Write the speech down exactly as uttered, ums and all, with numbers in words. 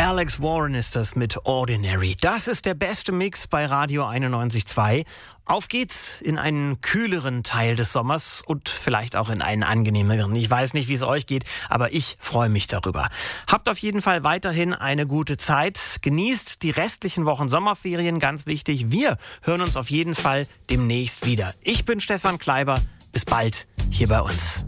Alex Warren ist das mit Ordinary. Das ist der beste Mix bei Radio einundneunzig Komma zwei. Auf geht's in einen kühleren Teil des Sommers und vielleicht auch in einen angenehmeren. Ich weiß nicht, wie es euch geht, aber ich freue mich darüber. Habt auf jeden Fall weiterhin eine gute Zeit. Genießt die restlichen Wochen Sommerferien, ganz wichtig. Wir hören uns auf jeden Fall demnächst wieder. Ich bin Stefan Kleiber. Bis bald hier bei uns.